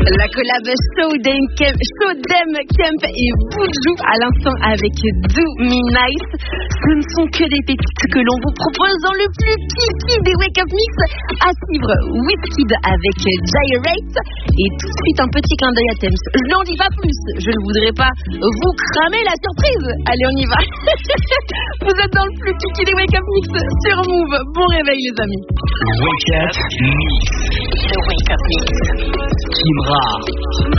La collab Shodem Kemp et Buju à l'instant avec Do Me Nice. Ce ne sont que des pépites que l'on vous propose dans le plus kiki des Wake Up Mix. À suivre Wizkid avec Gyrate. Et tout de suite un petit clin d'œil à Thames. Je n'en dis pas plus, je ne voudrais pas vous cramer la surprise. Allez, on y va. Vous êtes dans le plus kiki des Wake Up Mix sur Move. Bon réveil les amis. Wake Up Mix. The Wake Up Mix. Kimra.